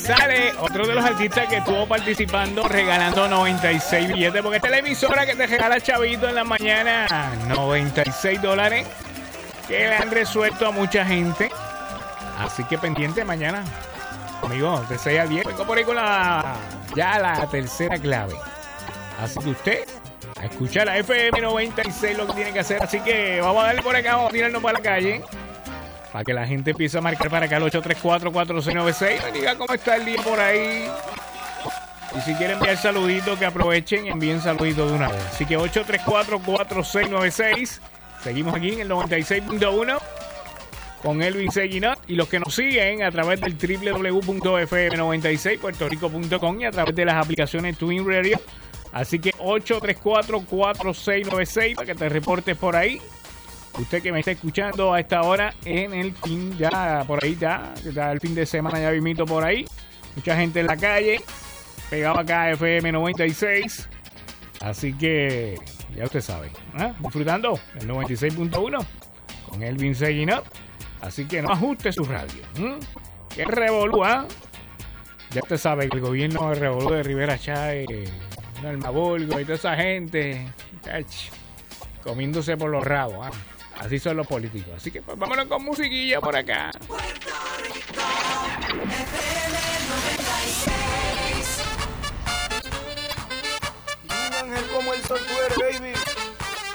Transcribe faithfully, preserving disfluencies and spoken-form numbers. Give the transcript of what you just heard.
Sale otro de los artistas que estuvo participando regalando noventa y seis billetes, porque esta es la emisora que te regala chavito en la mañana, noventa y seis dólares que le han resuelto a mucha gente. Así que pendiente mañana, amigos, de seis a diez. Vengo por ahí con la ya la tercera clave. Así que usted a escuchar la F M noventa y seis lo que tiene que hacer. Así que vamos a darle por acá, vamos a tirarnos para la calle para que la gente empiece a marcar para acá el ocho tres cuatro, cuatro seis nueve seis. Me diga cómo está el día por ahí. Y si quieren enviar saluditos, que aprovechen y envíen saluditos de una vez. Así que ocho tres cuatro, cuatro seis nueve seis. Seguimos aquí en el noventa y seis punto uno con Elvin Seguinot. Y los que nos siguen a través del doble u doble u doble u punto f m noventa y seis puerto rico punto com y a través de las aplicaciones Twin Radio. Así que ocho tres cuatro, cuatro seis nueve seis para que te reportes por ahí. Usted que me está escuchando a esta hora en el fin, ya por ahí ya, ya el fin de semana ya vimito por ahí. Mucha gente en la calle, pegado acá a F M noventa y seis. Así que ya usted sabe, ¿eh? Disfrutando el noventa y seis punto uno con Elvin Seguinot. Así que no ajuste su radio. ¿eh? Que revolú, ¿eh? Ya usted sabe que el gobierno de revolú de Rivera Chávez, Almabolgo y toda esa gente, ach, comiéndose por los rabos, ¿eh? Así son los políticos. Así que pues vámonos con musiquilla por acá. Puerto Rico, F M noventa y seis. Y un ángel como el sol, tú eres, baby.